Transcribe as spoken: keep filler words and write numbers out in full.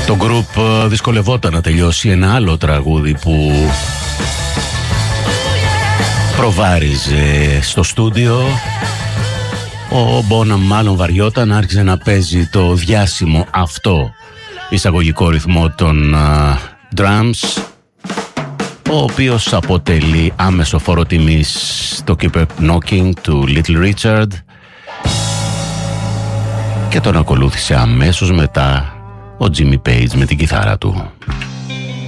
Το γκρουπ δυσκολευόταν να τελειώσει ένα άλλο τραγούδι που προβάριζε στο στούντιο. Ο Μπόναμ μάλλον βαριόταν, άρχισε να παίζει το διάσημο αυτό εισαγωγικό ρυθμό των uh, drums, ο οποίος αποτελεί άμεσο φόρο τιμής στο Keep Knocking του Little Richard, και τον ακολούθησε αμέσως μετά ο Jimmy Page με την κιθάρα του.